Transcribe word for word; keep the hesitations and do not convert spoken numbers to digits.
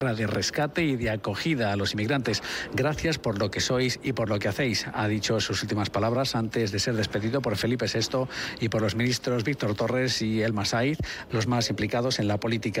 de rescate y de acogida a los inmigrantes. Gracias por lo que sois y por lo que hacéis, ha dicho sus últimas palabras antes de ser despedido por Felipe sexto y por los ministros Víctor Torres y Elma Saiz, los más implicados en la política